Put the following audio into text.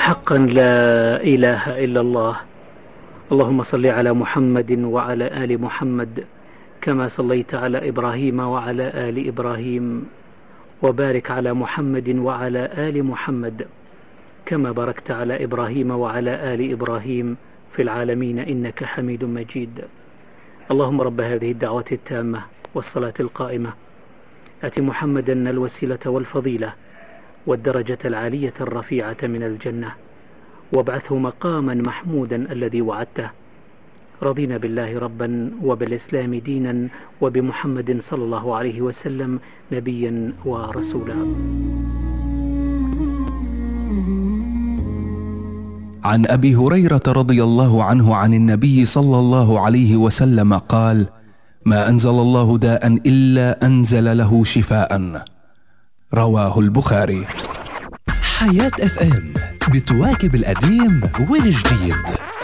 حقا لا إله إلا الله. اللهم صل على محمد وعلى آل محمد كما صليت على إبراهيم وعلى آل إبراهيم، وبارك على محمد وعلى آل محمد كما باركت على إبراهيم وعلى آل إبراهيم في العالمين إنك حميد مجيد. اللهم رب هذه الدعوة التامة والصلاة القائمة آت محمدا الوسيلة والفضيلة والدرجة العالية الرفيعة من الجنة، وابعثه مقاما محمودا الذي وعدته. رضينا بالله ربا وبالإسلام دينا وبمحمد صلى الله عليه وسلم نبيا ورسولا. عن أبي هريرة رضي الله عنه عن النبي صلى الله عليه وسلم قال: ما أنزل الله داء إلا أنزل له شفاء. رواه البخاري. حياة FM بتواكب القديم والجديد.